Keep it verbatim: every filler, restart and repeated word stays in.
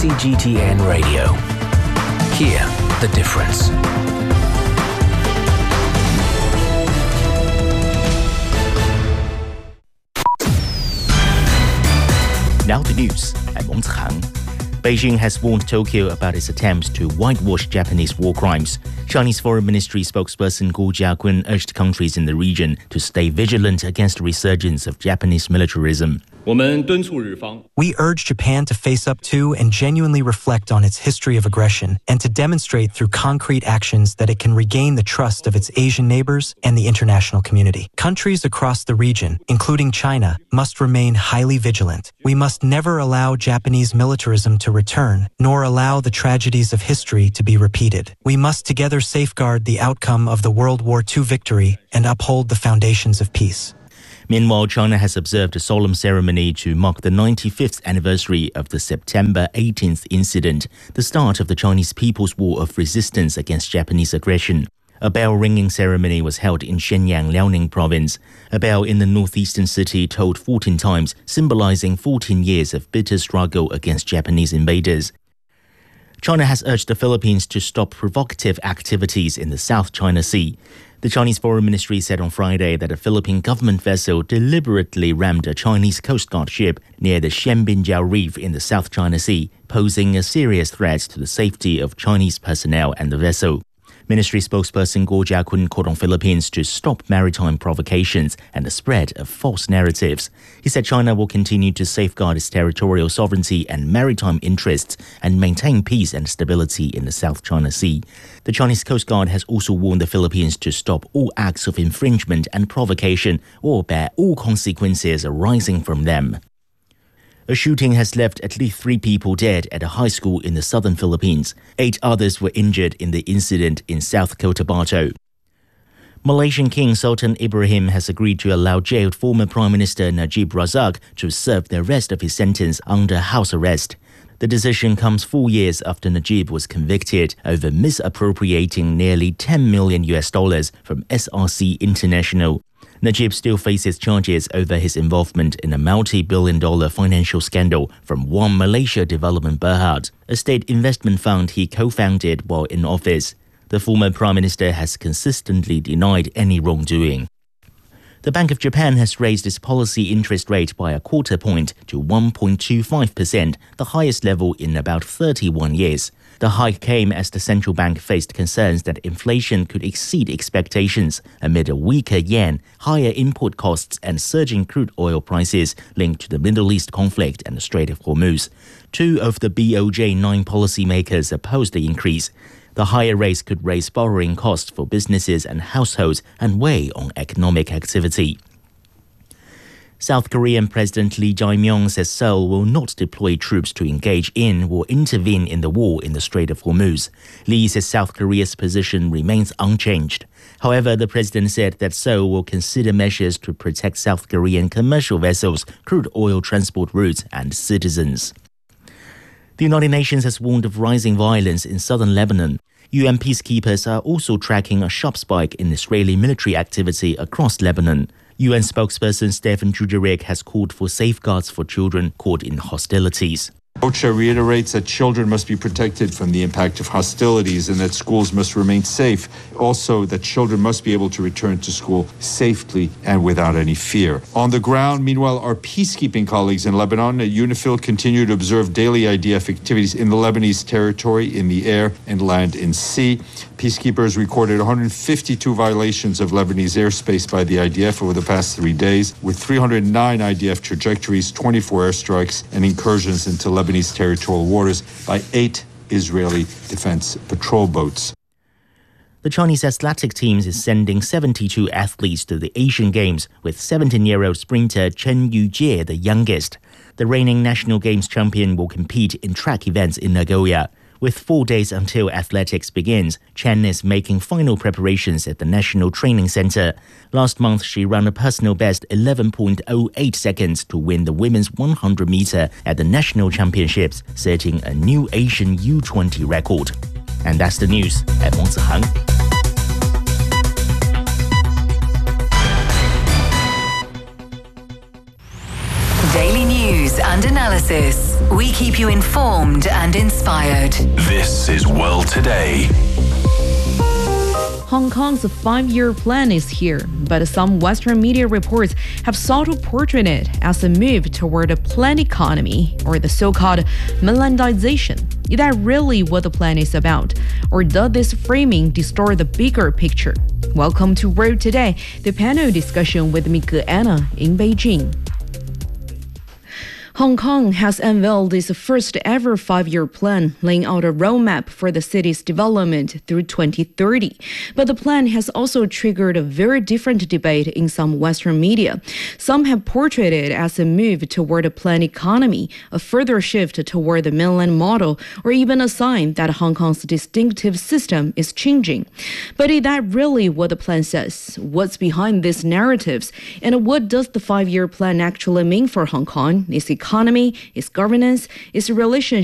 C G T N Radio. Hear the difference. Now the news. I'm Wang Zihang. Beijing has warned Tokyo about its attempts to whitewash Japanese war crimes. Chinese Foreign Ministry spokesperson Guo Jiakun urged countries in the region to stay vigilant against the resurgence of Japanese militarism. We urge Japan to face up to and genuinely reflect on its history of aggression and to demonstrate through concrete actions that it can regain the trust of its Asian neighbors and the international community. Countries across the region, including China, must remain highly vigilant. We must never allow Japanese militarism to return, nor allow the tragedies of history to be repeated. We must together safeguard the outcome of the World War Two victory and uphold the foundations of peace. Meanwhile, China has observed a solemn ceremony to mark the ninety-fifth anniversary of the September eighteenth incident, the start of the Chinese People's War of Resistance against Japanese aggression. A bell-ringing ceremony was held in Shenyang, Liaoning province. A bell in the northeastern city tolled fourteen times, symbolizing fourteen years of bitter struggle against Japanese invaders. China has urged the Philippines to stop provocative activities in the South China Sea. The Chinese Foreign Ministry said on Friday that a Philippine government vessel deliberately rammed a Chinese Coast Guard ship near the Xianbinjiao Reef in the South China Sea, posing a serious threat to the safety of Chinese personnel and the vessel. Ministry spokesperson Guo Jiakun called on Philippines to stop maritime provocations and the spread of false narratives. He said China will continue to safeguard its territorial sovereignty and maritime interests and maintain peace and stability in the South China Sea. The Chinese Coast Guard has also warned the Philippines to stop all acts of infringement and provocation or bear all consequences arising from them. A shooting has left at least three people dead at a high school in the southern Philippines. Eight others were injured in the incident in South Cotabato. Malaysian King Sultan Ibrahim has agreed to allow jailed former Prime Minister Najib Razak to serve the rest of his sentence under house arrest. The decision comes four years after Najib was convicted over misappropriating nearly ten million U S dollars from S R C International. Najib still faces charges over his involvement in a multi-billion dollar financial scandal from One Malaysia Development Berhad, a state investment fund he co-founded while in office. The former Prime Minister has consistently denied any wrongdoing. The Bank of Japan has raised its policy interest rate by a quarter point to one point two five percent, the highest level in about thirty-one years. The hike came as the central bank faced concerns that inflation could exceed expectations amid a weaker yen, higher import costs and surging crude oil prices linked to the Middle East conflict and the Strait of Hormuz. Two of the B O J nine policymakers opposed the increase. The higher rates could raise borrowing costs for businesses and households and weigh on economic activity. South Korean President Lee Jae-myung says Seoul will not deploy troops to engage in or intervene in the war in the Strait of Hormuz. Lee says South Korea's position remains unchanged. However, the president said that Seoul will consider measures to protect South Korean commercial vessels, crude oil transport routes, and citizens. The United Nations has warned of rising violence in southern Lebanon. U N peacekeepers are also tracking a sharp spike in Israeli military activity across Lebanon. U N spokesperson Stefan Dujarric has called for safeguards for children caught in hostilities. OCHA reiterates that children must be protected from the impact of hostilities and that schools must remain safe. Also, that children must be able to return to school safely and without any fear. On the ground, meanwhile, our peacekeeping colleagues in Lebanon at UNIFIL continue to observe daily I D F activities in the Lebanese territory, in the air and land and sea. Peacekeepers recorded one hundred fifty-two violations of Lebanese airspace by the I D F over the past three days, with three hundred nine I D F trajectories, twenty-four airstrikes and incursions into Lebanese territorial waters by eight Israeli defense patrol boats. The Chinese athletic team is sending seventy-two athletes to the Asian Games, with seventeen-year-old sprinter Chen Yujie the youngest. The reigning national games champion will compete in track events in Nagoya. With four days until athletics begins, Chen is making final preparations at the National Training Center. Last month, she ran a personal best eleven point oh eight seconds to win the women's one hundred meter at the National Championships, setting a new Asian U twenty record. And that's the news. I'm Wang Zihang. Daily news and analysis. We keep you informed and inspired. This is World Today. Hong Kong's five-year plan is here, but some Western media reports have sought to portray it as a move toward a planned economy, or the so-called mainlandization. Is that really what the plan is about? Or does this framing distort the bigger picture? Welcome to World Today, the panel discussion with me, Anna, in Beijing. Hong Kong has unveiled its first ever five-year plan, laying out a roadmap for the city's development through twenty thirty. But the plan has also triggered a very different debate in some Western media. Some have portrayed it as a move toward a planned economy, a further shift toward the mainland model, or even a sign that Hong Kong's distinctive system is changing. But is that really what the plan says? What's behind these narratives? And what does the five-year plan actually mean for Hong Kong? Its economy, its governance, its relationship